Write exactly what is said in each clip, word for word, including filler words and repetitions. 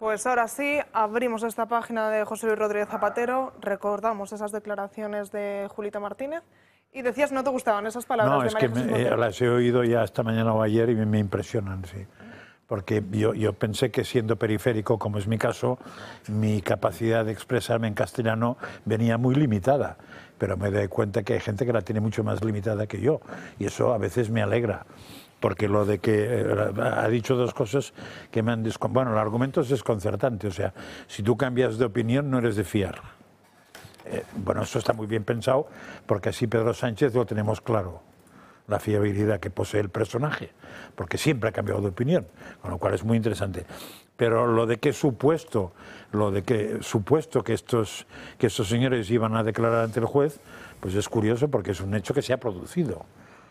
Pues ahora sí, abrimos esta página de José Luis Rodríguez Zapatero, recordamos esas declaraciones de Julita Martínez y decías no te gustaban esas palabras No, de es María que Jesús me, eh, Montero. las he oído ya esta mañana o ayer y me, me impresionan, sí. Porque yo, yo pensé que siendo periférico, como es mi caso, mi capacidad de expresarme en castellano venía muy limitada, pero me doy cuenta que hay gente que la tiene mucho más limitada que yo y eso a veces me alegra. Porque lo de que eh, ha dicho dos cosas que me han desconcertado. Bueno, el argumento es desconcertante, o sea, si tú cambias de opinión no eres de fiar. Eh, bueno, eso está muy bien pensado porque así Pedro Sánchez lo tenemos claro, la fiabilidad que posee el personaje, porque siempre ha cambiado de opinión, con lo cual es muy interesante. Pero lo de que supuesto, lo de que supuesto que estos, que estos señores iban a declarar ante el juez, pues es curioso porque es un hecho que se ha producido.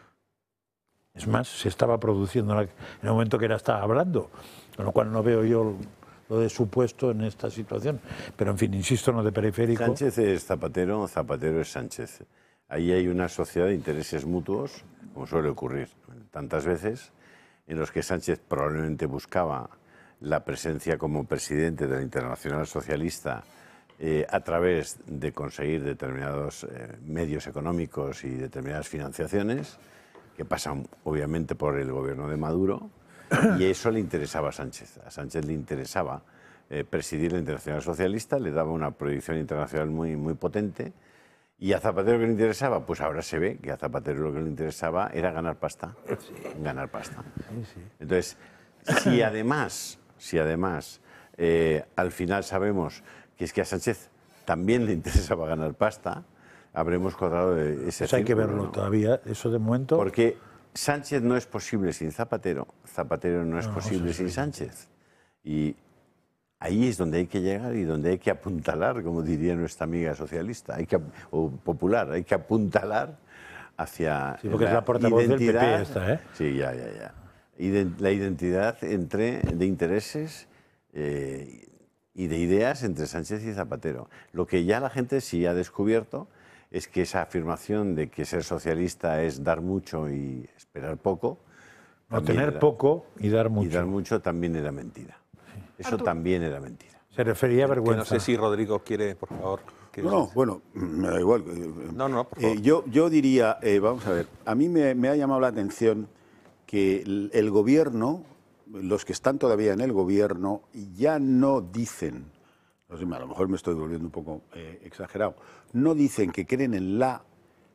Es más, se estaba produciendo en el momento que era estaba hablando, con lo cual no veo yo lo de supuesto en esta situación. Pero, en fin, insisto, no de periférico. Sánchez es Zapatero, Zapatero es Sánchez. Ahí hay una sociedad de intereses mutuos, como suele ocurrir tantas veces, en los que Sánchez probablemente buscaba la presencia como presidente de la Internacional Socialista eh, a través de conseguir determinados eh, medios económicos y determinadas financiaciones, que pasan obviamente por el gobierno de Maduro, y eso le interesaba a Sánchez. A Sánchez le interesaba eh, presidir la Internacional Socialista, le daba una proyección internacional muy, muy potente, y a Zapatero ¿qué le interesaba? Pues ahora se ve que a Zapatero lo que le interesaba era ganar pasta, ganar pasta. Entonces, si además, si además eh, al final sabemos que es que a Sánchez también le interesaba ganar pasta, habremos cuadrado ese Pues hay que círculo, verlo ¿no? todavía, eso de momento. Porque Sánchez no es posible sin Zapatero, Zapatero no es No, posible eso sí. sin Sánchez. Y ahí es donde hay que llegar y donde hay que apuntalar, como diría nuestra amiga socialista, hay que, o popular, hay que apuntalar hacia Sí, porque es la portavoz del P P esta, ¿eh? Sí, ya, ya, ya. Iden- la identidad entre, de intereses eh, y de ideas entre Sánchez y Zapatero. Lo que ya la gente sí ha descubierto es que esa afirmación de que ser socialista es dar mucho y esperar poco, No también tener era- poco y dar mucho. y dar mucho también era mentira. Eso Artur. también era mentira. Se refería a Que vergüenza. no sé si Rodrigo quiere, por favor. que- No, no, bueno, me da igual. No, no, por Eh, favor. yo, yo diría, eh, vamos a ver, a mí me, me ha llamado la atención que el, el gobierno, los que están todavía en el gobierno, ya no dicen, no sé, a lo mejor me estoy volviendo un poco eh, exagerado, no dicen que creen en la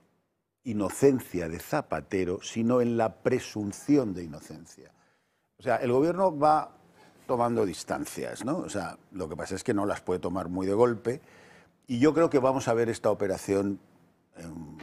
inocencia de Zapatero, sino en la presunción de inocencia. O sea, el gobierno va tomando distancias, ¿no? O sea, lo que pasa es que no las puede tomar muy de golpe y yo creo que vamos a ver esta operación eh,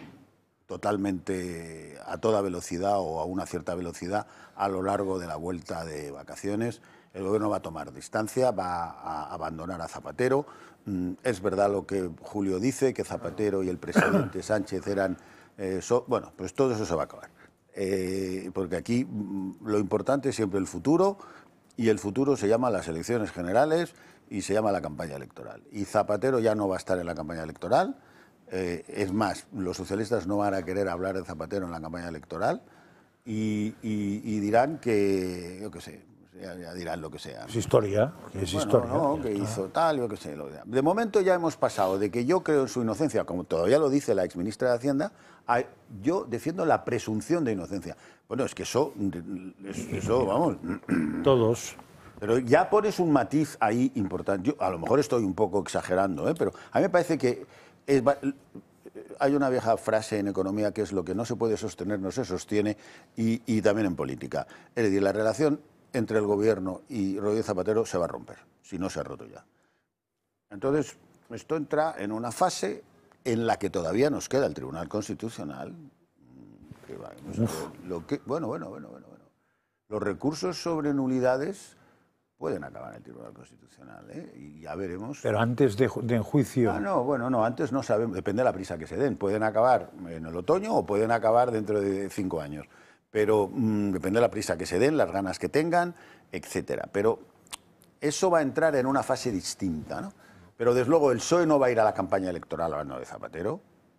totalmente a toda velocidad o a una cierta velocidad a lo largo de la vuelta de vacaciones. El gobierno va a tomar distancia, va a abandonar a Zapatero. Mm, Es verdad lo que Julio dice, que Zapatero y el presidente Sánchez eran... eh, so- bueno, pues todo eso se va a acabar. Eh, porque aquí mm, lo importante es siempre el futuro, y el futuro se llama las elecciones generales y se llama la campaña electoral. Y Zapatero ya no va a estar en la campaña electoral. Eh, es más, los socialistas no van a querer hablar de Zapatero en la campaña electoral y, y- y dirán que, yo qué sé, ya, ya dirán lo que sea. Es historia, es Bueno, historia. no, ya que está. hizo tal, yo qué sé. Lo que sea. De momento ya hemos pasado de que yo creo en su inocencia, como todavía lo dice la exministra de Hacienda, a yo defiendo la presunción de inocencia. Bueno, es que eso, es- eso vamos... Todos. Pero ya pones un matiz ahí importante. Yo a lo mejor estoy un poco exagerando, ¿eh? Pero a mí me parece que es va- hay una vieja frase en economía que es lo que no se puede sostener no se sostiene, y, y también en política. Es decir, la relación entre el gobierno y Rodríguez Zapatero se va a romper, si no se ha roto ya. Entonces, esto entra en una fase en la que todavía nos queda el Tribunal Constitucional. Que vamos a ver lo que, bueno, bueno, bueno, bueno, bueno. Los recursos sobre nulidades pueden acabar en el Tribunal Constitucional, ¿eh? Y ya veremos. Pero antes de, ju- de juicio. Ah, no, bueno, no, antes no sabemos, depende de la prisa que se den. Pueden acabar en el otoño o pueden acabar dentro de cinco años. Pero mm, depende de la prisa que se den, las ganas que tengan, etcétera. Pero eso va a entrar en una fase distinta, ¿no? Pero desde luego el P S O E no va a ir a la campaña electoral hablando de Zapatero,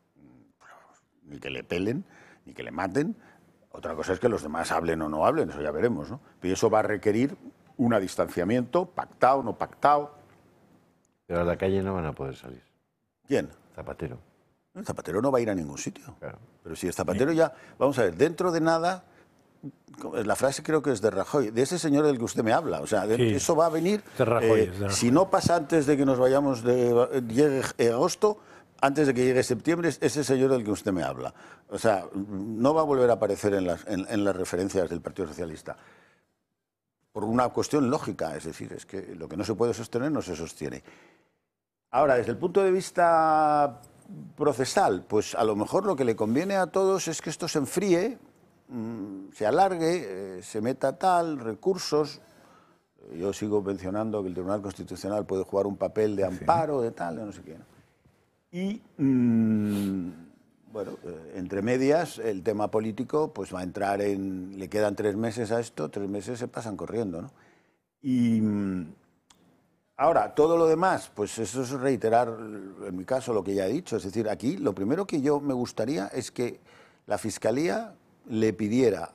ni que le pelen, ni que le maten. Otra cosa es que los demás hablen o no hablen, eso ya veremos, ¿no? Pero eso va a requerir un distanciamiento, pactado, no pactado. Pero a la calle no van a poder salir. ¿Quién? Zapatero. El Zapatero no va a ir a ningún sitio. Claro. Pero si el Zapatero ya, vamos a ver, dentro de nada, la frase creo que es de Rajoy, de ese señor del que usted me habla, o sea, de, Sí, eso va a venir, de Rajoy, eh, es de Rajoy. Si no pasa antes de que nos vayamos, de, llegue agosto, antes de que llegue septiembre, es ese señor del que usted me habla. O sea, no va a volver a aparecer en las, en, en las referencias del Partido Socialista. Por una cuestión lógica, es decir, es que lo que no se puede sostener no se sostiene. Ahora, desde el punto de vista procesal, pues a lo mejor lo que le conviene a todos es que esto se enfríe, mmm, se alargue, eh, se meta tal, recursos. Yo sigo mencionando que el Tribunal Constitucional puede jugar un papel de amparo, de tal, de no sé qué, ¿no? Y, mmm, bueno, eh, entre medias, el tema político pues va a entrar en... Le quedan tres meses a esto, tres meses se pasan corriendo, ¿no? Y... Mmm, ahora, todo lo demás, pues eso es reiterar, en mi caso, lo que ya he dicho. Es decir, aquí lo primero que yo me gustaría es que la Fiscalía le pidiera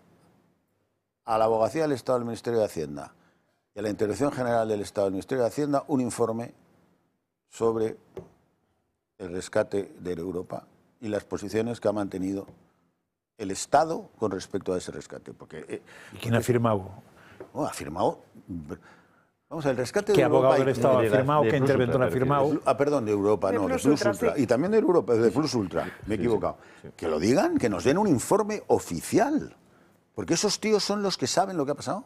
a la Abogacía del Estado del Ministerio de Hacienda y a la Intervención General del Estado del Ministerio de Hacienda un informe sobre el rescate de Europa y las posiciones que ha mantenido el Estado con respecto a ese rescate. Porque, eh, ¿Y quién ha firmado? oh, ha firmado... Vamos a ver, el rescate ¿Qué de Europa... abogado del Estado ha de- firmado? de ¿Qué Plus interventor Ultra, ha firmado? Ah, perdón, de Europa, De no, de Plus Plus Ultra, Ultra. sí. Y también de Europa, de Plus Ultra, me he equivocado. Que lo digan, que nos den un informe oficial. Porque esos tíos son los que saben lo que ha pasado.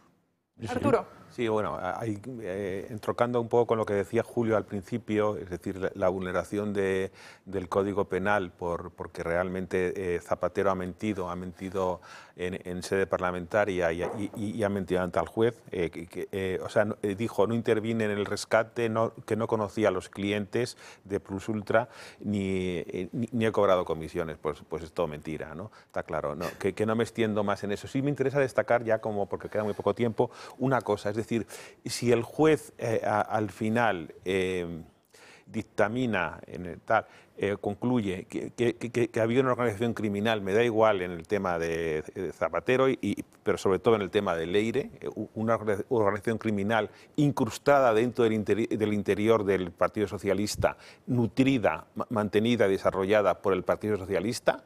Arturo. Sí, bueno, hay, eh, entrocando un poco con lo que decía Julio al principio, es decir, la, la vulneración de, del Código Penal por, porque realmente eh, Zapatero ha mentido, ha mentido en, en sede parlamentaria y, y, y ha mentido ante el juez, eh, que, que, eh, o sea, no, eh, dijo no intervine en el rescate, no, que no conocía a los clientes de Plus Ultra ni, eh, ni, ni he cobrado comisiones, pues, pues es todo mentira, ¿no? Está claro, no, que, que no me extiendo más en eso. Sí me interesa destacar ya, como porque queda muy poco tiempo, una cosa, es decir, Es decir, si el juez eh, a, al final eh, dictamina, en el tal, eh, concluye que, que, que, que había una organización criminal, me da igual en el tema de, de Zapatero, y, pero sobre todo en el tema de Leire, una organización criminal incrustada dentro del, interi del interior del Partido Socialista, nutrida, mantenida, desarrollada por el Partido Socialista.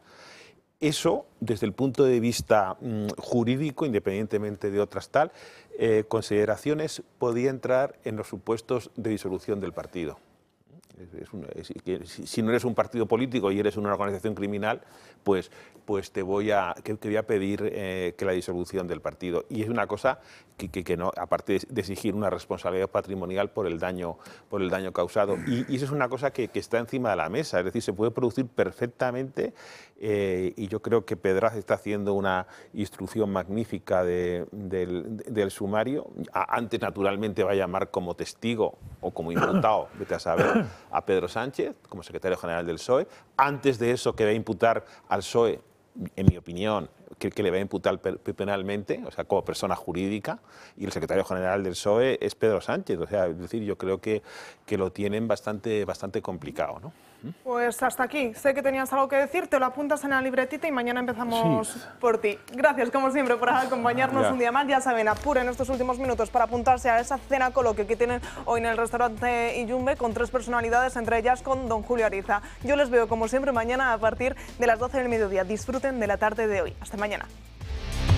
Eso, desde el punto de vista mmm, jurídico, independientemente de otras tal, eh, consideraciones, podía entrar en los supuestos de disolución del partido. Es, es un, es, que, si, si no eres un partido político y eres una organización criminal, pues, pues te voy a, que, que voy a pedir eh, que la disolución del partido. Y es una cosa que, que, que no, aparte de exigir una responsabilidad patrimonial por el daño, por el daño causado. Y, y eso es una cosa que, que está encima de la mesa, es decir, se puede producir perfectamente, eh, y yo creo que Pedraz está haciendo una instrucción magnífica de, del, del sumario. Antes, naturalmente, va a llamar como testigo o como imputado, vete a saber, a Pedro Sánchez, como secretario general del P S O E. Antes de eso, que va a imputar al P S O E, en mi opinión, que, que le va a imputar penalmente, o sea, como persona jurídica, y el secretario general del P S O E es Pedro Sánchez. O sea, es decir, yo creo que, que lo tienen bastante, bastante complicado, ¿no? Pues hasta aquí. Sé que tenías algo que decir, te lo apuntas en la libretita y mañana empezamos sí. por ti. Gracias, como siempre, por acompañarnos ya. un día más. Ya saben, apuren estos últimos minutos para apuntarse a esa cena coloquio que tienen hoy en el restaurante Iyumbe con tres personalidades, entre ellas con don Julio Ariza. Yo les veo, como siempre, mañana a partir de las doce del mediodía. Disfruten de la tarde de hoy. Hasta mañana.